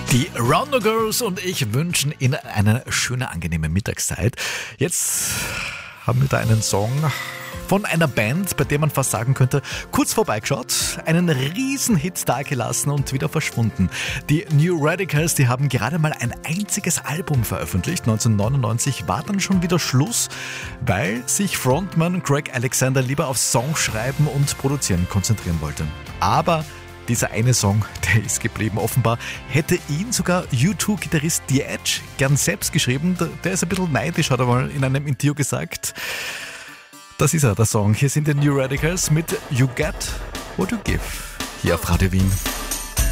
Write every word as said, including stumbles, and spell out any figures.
Die Rondo Girls und ich wünschen Ihnen eine schöne, angenehme Mittagszeit. Jetzt haben wir da einen Song von einer Band, bei der man fast sagen könnte, kurz vorbeigeschaut, einen Riesenhit dagelassen und wieder verschwunden. Die New Radicals, die haben gerade mal ein einziges Album veröffentlicht. neunzehnhundertneunundneunzig war dann schon wieder Schluss, weil sich Frontmann Greg Alexander lieber auf Songschreiben und Produzieren konzentrieren wollte. Aber dieser eine Song, der ist geblieben. Offenbar hätte ihn sogar U zwei Gitarrist The Edge gern selbst geschrieben. Der ist ein bisschen neidisch, hat er mal in einem Interview gesagt. Das ist er, der Song. Hier sind die New Radicals mit You Get What You Give. Hier auf Radio Wien.